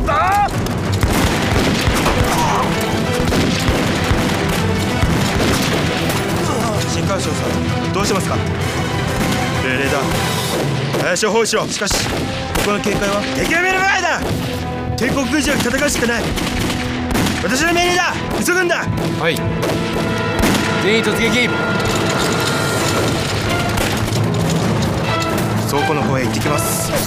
か？新川将さん、どうしますか？命令だ。林を包囲しろ。しかしここの警戒は敵は目の前だ。帝国軍事は戦うしかない。私の命令だ。急ぐんだ。 はい、全員突撃。 倉庫の方へ行ってきます。